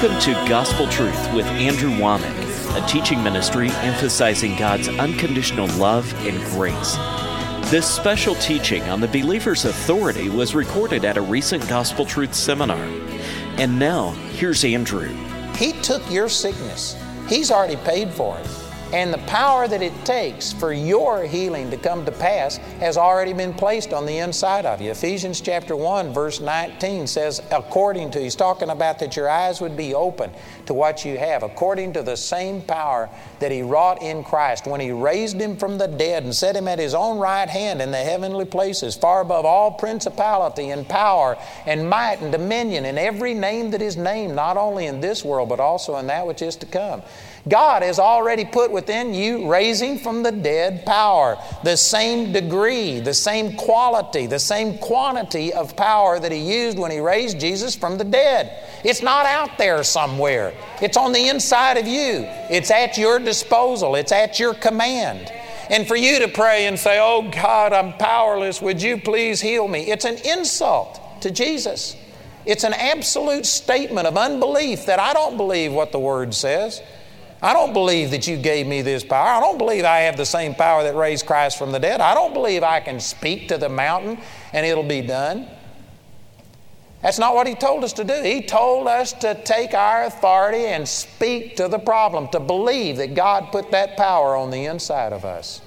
Welcome to Gospel Truth with Andrew Womack, a teaching ministry emphasizing God's unconditional love and grace. This special teaching on the believer's authority was recorded at a recent Gospel Truth seminar. And now, here's Andrew. He took your sickness. He's already paid for it. And the power that it takes for your healing to come to pass has already been placed on the inside of you. Ephesians chapter 1, verse 19 says, he's talking about that your eyes would be open to what you have, according to the same power that He wrought in Christ when He raised Him from the dead and set Him at His own right hand in the heavenly places, far above all principality and power and might and dominion and every name that is named, not only in this world, but also in that which is to come. God has already put within you raising from the dead power, the same degree, the same quality, the same quantity of power that He used when He raised Jesus from the dead. It's not out there somewhere. It's on the inside of you. It's at your disposal. It's at your command. And for you to pray and say, "Oh God, I'm powerless. Would you please heal me?" It's an insult to Jesus. It's an absolute statement of unbelief that I don't believe what the Word says. I don't believe that you gave me this power. I don't believe I have the same power that raised Christ from the dead. I don't believe I can speak to the mountain and it'll be done. That's not what He told us to do. He told us to take our authority and speak to the problem, to believe that God put that power on the inside of us.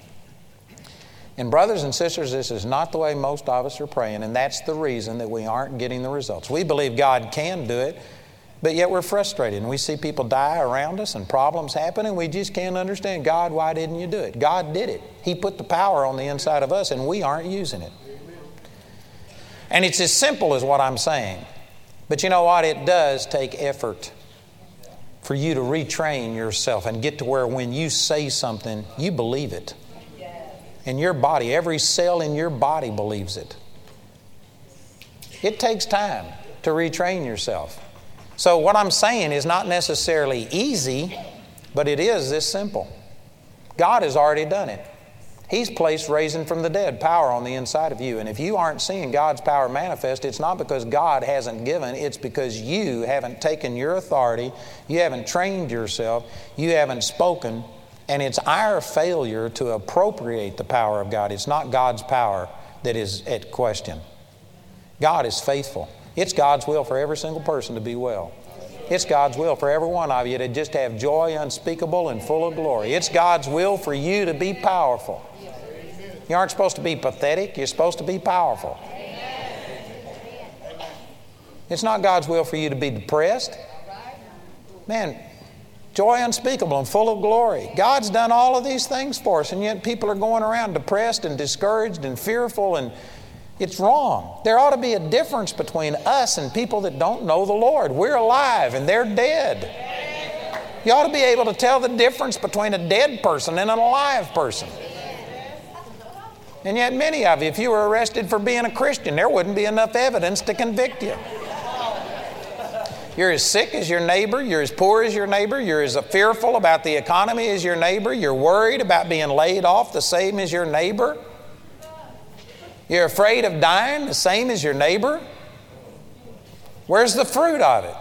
And brothers and sisters, this is not the way most of us are praying, and that's the reason that we aren't getting the results. We believe God can do it, but yet we're frustrated, and we see people die around us and problems happen, and we just can't understand, God, why didn't you do it? God did it. He put the power on the inside of us, and we aren't using it. And it's as simple as what I'm saying. But you know what? It does take effort for you to retrain yourself and get to where when you say something, you believe it. And your body, every cell in your body believes it. It takes time to retrain yourself. So what I'm saying is not necessarily easy, but it is this simple. God has already done it. He's placed raising from the dead power on the inside of you. And if you aren't seeing God's power manifest, it's not because God hasn't given, it's because you haven't taken your authority, you haven't trained yourself, you haven't spoken, and it's our failure to appropriate the power of God. It's not God's power that is at question. God is faithful. It's God's will for every single person to be well. It's God's will for every one of you to just have joy unspeakable and full of glory. It's God's will for you to be powerful. You aren't supposed to be pathetic. You're supposed to be powerful. It's not God's will for you to be depressed. Man, joy unspeakable and full of glory. God's done all of these things for us, and yet people are going around depressed and discouraged and fearful, and it's wrong. There ought to be a difference between us and people that don't know the Lord. We're alive and they're dead. You ought to be able to tell the difference between a dead person and an alive person. And yet many of you, if you were arrested for being a Christian, there wouldn't be enough evidence to convict you. You're as sick as your neighbor. You're as poor as your neighbor. You're as fearful about the economy as your neighbor. You're worried about being laid off the same as your neighbor. You're afraid of dying the same as your neighbor. Where's the fruit of it?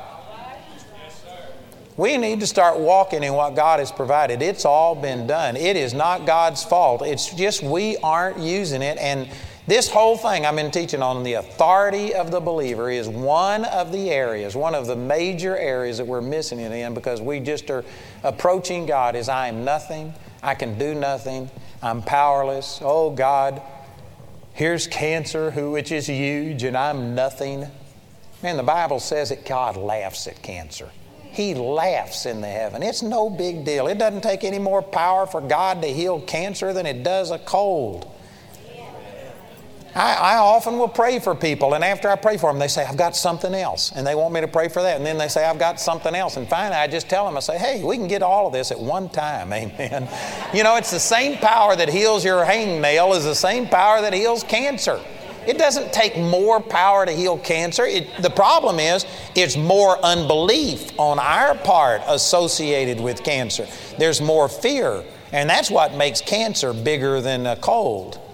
We need to start walking in what God has provided. It's all been done. It is not God's fault. It's just we aren't using it. And this whole thing I've been teaching on the authority of the believer is one of the areas, one of the major areas that we're missing it in, because we just are approaching God as I am nothing, I can do nothing, I'm powerless. Oh God, here's cancer, which is huge, and I'm nothing. Man, the Bible says that God laughs at cancer. He laughs in the heaven. It's no big deal. It doesn't take any more power for God to heal cancer than it does a cold. I often will pray for people, and after I pray for them, they say, I've got something else. And they want me to pray for that. And then they say, I've got something else. And finally, I just tell them, I say, hey, we can get all of this at one time. Amen. You know, it's the same power that heals your hangnail is the same power that heals cancer. It doesn't take more power to heal cancer. The problem is, it's more unbelief on our part associated with cancer. There's more fear. And that's what makes cancer bigger than a cold.